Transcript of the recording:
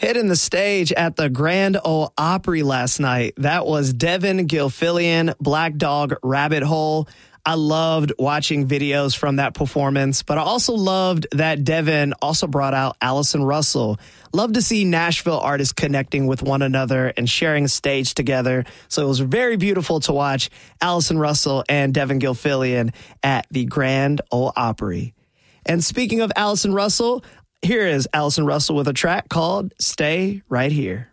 Hitting the stage at the Grand Ole Opry last night. That was Devin Gilfillian, Black Dog Rabbit Hole. I loved watching videos from that performance, but I also loved that Devin also brought out Allison Russell. Love to see Nashville artists connecting with one another and sharing a stage together. So it was very beautiful to watch Allison Russell and Devin Gilfillian at the Grand Ole Opry. And speaking of Allison Russell, here is Allison Russell with a track called Stay Right Here.